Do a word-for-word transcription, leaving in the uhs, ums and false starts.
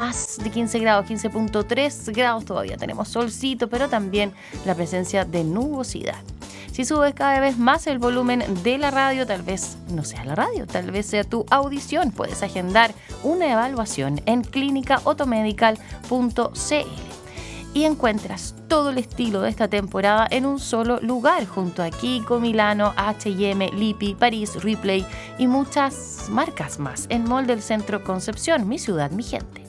más de quince grados, quince punto tres grados todavía. Tenemos solcito, pero también la presencia de nubosidad. Si subes cada vez más el volumen de la radio, tal vez no sea la radio, tal vez sea tu audición. Puedes agendar una evaluación en clínica otomedical punto c l y encuentras todo el estilo de esta temporada en un solo lugar, junto a Kiko, Milano, H y M, Lipi, París, Ripley y muchas marcas más en Mall del Centro Concepción, mi ciudad, mi gente.